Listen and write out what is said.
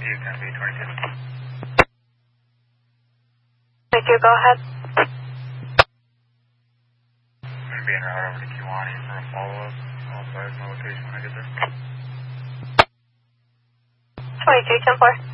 can be 22. 22, go ahead. I'm going to be en route over to Kiwani for a follow-up. I'll advise my location when I get there. 22, 10-4.